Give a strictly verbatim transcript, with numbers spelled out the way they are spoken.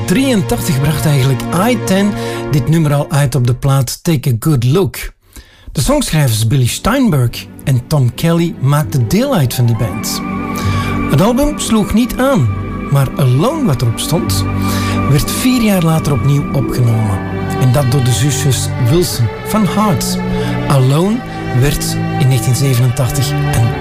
drieëntachtig bracht eigenlijk I tien dit nummer al uit op de plaat Take a Good Look. De songschrijvers Billy Steinberg en Tom Kelly maakten deel uit van die band. Het album sloeg niet aan, maar Alone, wat erop stond, werd vier jaar later opnieuw opgenomen. En dat door de zusjes Wilson van Hearts. Alone werd in negentien zevenentachtig een